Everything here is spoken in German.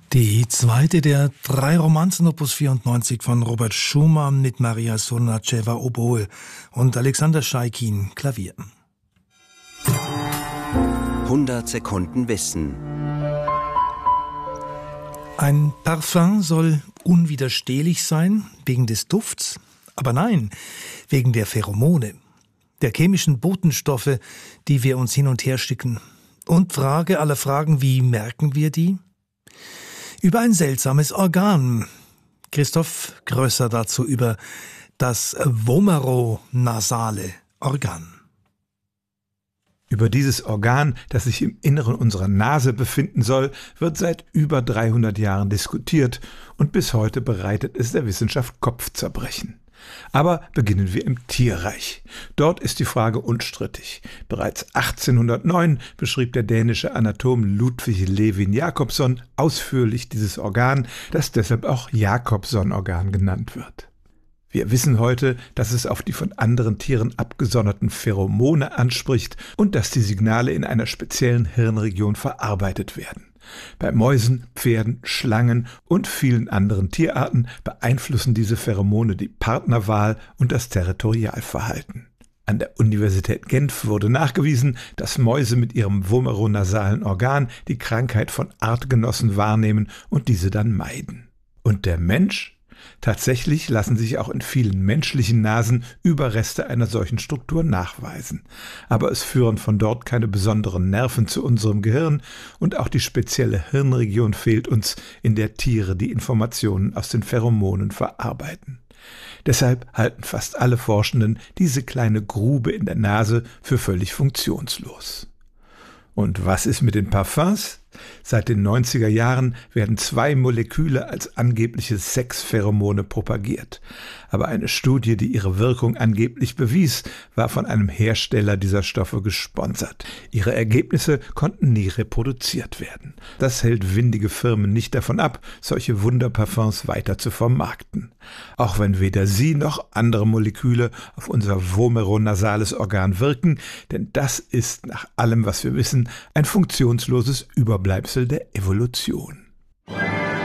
Die zweite der 3 Romanzen Opus 94 von Robert Schumann mit Maria Sornaceва Oboe und Alexander Schaikin Klavier. 100 Sekunden Wissen. Ein Parfum soll unwiderstehlich sein, wegen des Dufts, aber nein, wegen der Pheromone, der chemischen Botenstoffe, die wir uns hin und her schicken. Und Frage aller Fragen, wie merken wir die? Über ein seltsames Organ. Christoph Grösser dazu über das vomeronasale Organ. Über dieses Organ, das sich im Inneren unserer Nase befinden soll, wird seit über 300 Jahren diskutiert und bis heute bereitet es der Wissenschaft Kopfzerbrechen. Aber beginnen wir im Tierreich. Dort ist die Frage unstrittig. Bereits 1809 beschrieb der dänische Anatom Ludwig Levin Jakobson ausführlich dieses Organ, das deshalb auch Jakobson-Organ genannt wird. Wir wissen heute, dass es auf die von anderen Tieren abgesonderten Pheromone anspricht und dass die Signale in einer speziellen Hirnregion verarbeitet werden. Bei Mäusen, Pferden, Schlangen und vielen anderen Tierarten beeinflussen diese Pheromone die Partnerwahl und das Territorialverhalten. An der Universität Genf wurde nachgewiesen, dass Mäuse mit ihrem vomeronasalen Organ die Krankheit von Artgenossen wahrnehmen und diese dann meiden. Und der Mensch? Tatsächlich lassen sich auch in vielen menschlichen Nasen Überreste einer solchen Struktur nachweisen. Aber es führen von dort keine besonderen Nerven zu unserem Gehirn und auch die spezielle Hirnregion fehlt uns, in der Tiere die Informationen aus den Pheromonen verarbeiten. Deshalb halten fast alle Forschenden diese kleine Grube in der Nase für völlig funktionslos. Und was ist mit den Parfums? Seit den 90er Jahren werden 2 Moleküle als angebliche Sexpheromone propagiert. Aber eine Studie, die ihre Wirkung angeblich bewies, war von einem Hersteller dieser Stoffe gesponsert. Ihre Ergebnisse konnten nie reproduziert werden. Das hält windige Firmen nicht davon ab, solche Wunderparfums weiter zu vermarkten. Auch wenn weder sie noch andere Moleküle auf unser vomeronasales Organ wirken, denn das ist nach allem, was wir wissen, ein funktionsloses Überbleibsel der Evolution.